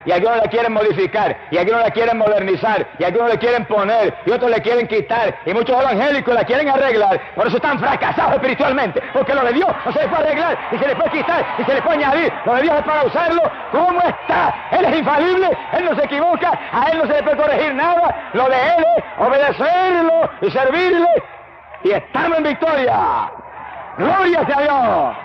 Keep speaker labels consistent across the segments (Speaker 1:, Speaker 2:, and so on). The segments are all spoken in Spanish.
Speaker 1: Y algunos le quieren modificar, y algunos le quieren modernizar, y algunos le quieren poner, y otros le quieren quitar, y muchos evangélicos la quieren arreglar. Por eso están fracasados espiritualmente, porque lo de Dios no se le puede arreglar, y se le puede quitar, y se le puede añadir. Lo de Dios es para usarlo como está. Él es infalible, Él no se equivoca, a Él no se le puede corregir nada. Lo de Él es obedecerlo y servirle, y estamos en victoria. ¡Gloria sea a Dios!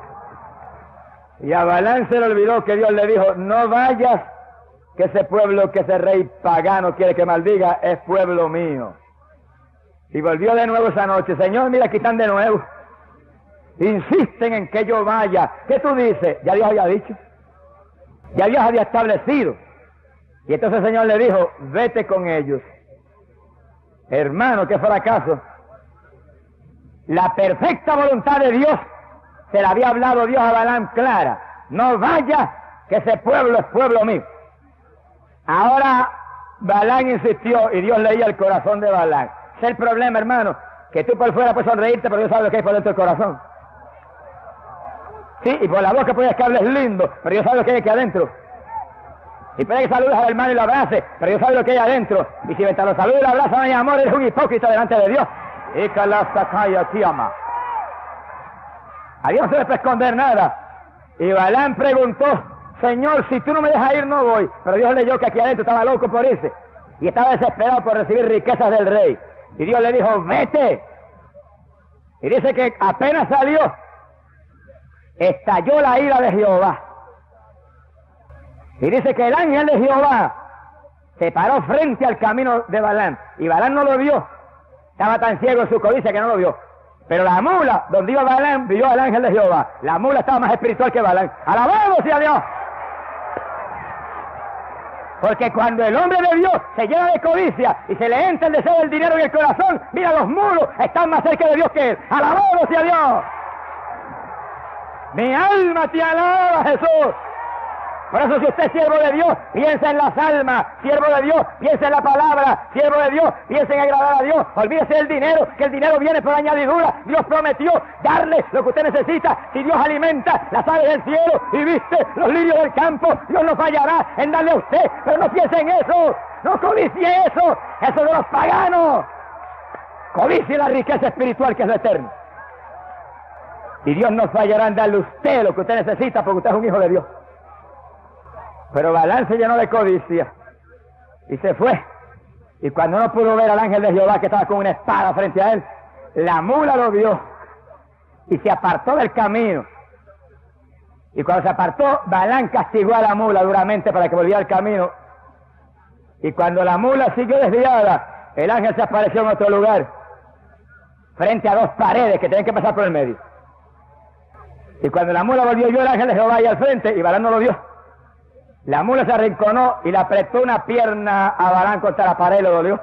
Speaker 1: Y a Balaam se le olvidó que Dios le dijo, no vayas, que ese pueblo que ese rey pagano quiere que maldiga es pueblo mío. Y volvió de nuevo esa noche. Señor, mira, aquí están de nuevo. Insisten en que yo vaya. ¿Qué tú dices? Ya Dios había dicho. Ya Dios había establecido. Y entonces el Señor le dijo, vete con ellos. Hermano, qué fracaso. La perfecta voluntad de Dios se la había hablado Dios a Balaam clara. No vaya, que ese pueblo es pueblo mío. Ahora Balaam insistió y Dios leía el corazón de Balaam. Ese es el problema, hermano, que tú por fuera puedes sonreírte, pero Dios sabe lo que hay por dentro del corazón. Sí, y por la boca puedes que hables lindo, pero Dios sabe lo que hay aquí adentro. Y puede que saludes al hermano y lo abraces, pero Dios sabe lo que hay adentro. Y si te lo saludas y lo abrazas, no hay amor, eres un hipócrita delante de Dios. Y Kalasakaya Tiama. A Dios no se le puede esconder nada. Y Balaam preguntó, Señor, si tú no me dejas ir, no voy. Pero Dios leyó que aquí adentro estaba loco por irse. Y estaba desesperado por recibir riquezas del rey. Y Dios le dijo, vete. Y dice que apenas salió, estalló la ira de Jehová. Y dice que el ángel de Jehová se paró frente al camino de Balaam. Y Balaam no lo vio. Estaba tan ciego en su codicia que no lo vio. Pero la mula, donde iba Balaam, vio al ángel de Jehová. La mula estaba más espiritual que Balaam. ¡Alabado sea Dios! Porque cuando el hombre de Dios se llena de codicia y se le entra el deseo del dinero en el corazón, mira, los mulos están más cerca de Dios que él. ¡Alabado sea Dios! Mi alma te alaba, Jesús. Por eso, si usted es siervo de Dios, piensa en las almas. Siervo de Dios, piensa en la palabra. Siervo de Dios, piensa en agradar a Dios. Olvídese del dinero, que el dinero viene por añadidura. Dios prometió darle lo que usted necesita. Si Dios alimenta las aves del cielo y viste los lirios del campo, Dios no fallará en darle a usted. Pero no piense en eso. No codicie eso. Eso es de los paganos. Codicie la riqueza espiritual que es lo eterno. Y Dios no fallará en darle a usted lo que usted necesita porque usted es un hijo de Dios. Pero Balaam se llenó de codicia y se fue. Y cuando no pudo ver al ángel de Jehová que estaba con una espada frente a él, la mula lo vio y se apartó del camino. Y cuando se apartó, Balaam castigó a la mula duramente para que volviera al camino. Y cuando la mula siguió desviada, el ángel se apareció en otro lugar, frente a dos paredes que tenían que pasar por el medio. Y cuando la mula volvió, vio el ángel de Jehová ahí al frente y Balaam no lo vio. La mula se arrinconó y le apretó una pierna a Balaam contra la pared y lo dolió.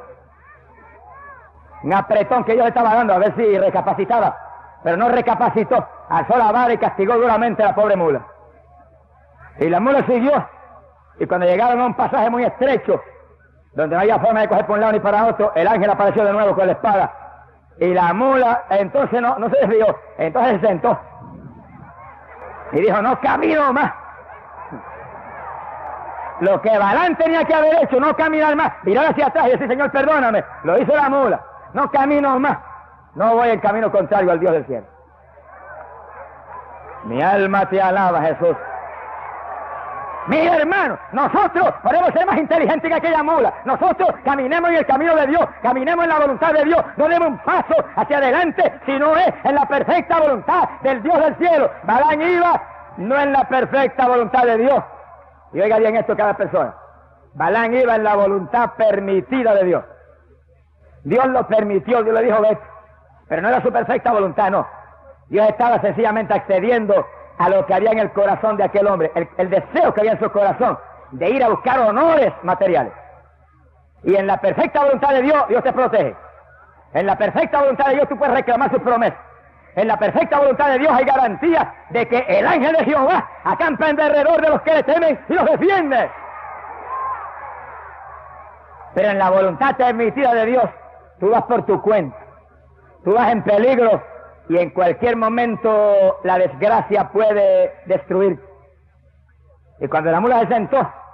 Speaker 1: Un apretón que Dios estaba dando a ver si recapacitaba, pero no recapacitó. Alzó la vara y castigó duramente a la pobre mula. Y la mula siguió, y cuando llegaron a un pasaje muy estrecho, donde no había forma de coger por un lado ni para otro, el ángel apareció de nuevo con la espada. Y la mula entonces no se desvió, entonces se sentó. Y dijo, no camino más. Lo que Balaam tenía que haber hecho, no caminar más, mirar hacia atrás y decir, Señor, perdóname, lo hizo la mula, no camino más, no voy en camino contrario al Dios del cielo. Mi alma te alaba, Jesús. Mira, hermano, nosotros podemos ser más inteligentes que aquella mula. Nosotros caminemos en el camino de Dios, caminemos en la voluntad de Dios, no demos un paso hacia adelante, sino es en la perfecta voluntad del Dios del cielo. Balaam iba no en la perfecta voluntad de Dios. Y oiga bien esto cada persona. Balaam iba en la voluntad permitida de Dios. Dios lo permitió, Dios le dijo, vete. Pero no era su perfecta voluntad, no. Dios estaba sencillamente accediendo a lo que había en el corazón de aquel hombre, el deseo que había en su corazón, de ir a buscar honores materiales. Y en la perfecta voluntad de Dios, Dios te protege. En la perfecta voluntad de Dios tú puedes reclamar sus promesas. En la perfecta voluntad de Dios hay garantía de que el ángel de Jehová acampa en derredor de los que le temen y los defiende. Pero en la voluntad permitida de Dios, tú vas por tu cuenta. Tú vas en peligro y en cualquier momento la desgracia puede destruirte. Y cuando la mula se sentó,